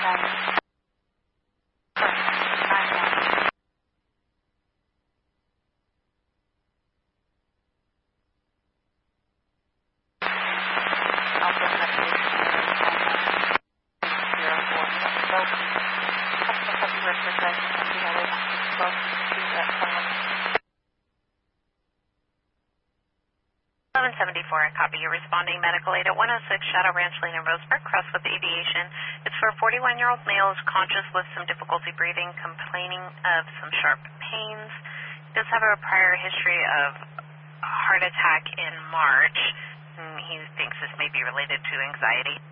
Copy. You're responding medical aid at 106 Shadow Ranch Lane in Roseburg, Crestwood Aviation. It's for a 41-year-old male who's conscious with some difficulty breathing, complaining of some sharp pains. He does have a prior history of a heart attack in March. He thinks this may be related to anxiety.